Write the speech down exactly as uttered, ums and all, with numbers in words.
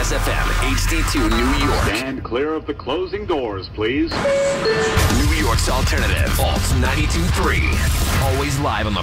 Kiss F M, H D two, New York. Stand clear of the closing doors, please. New York's alternative, Alt ninety-two point three. Always live on the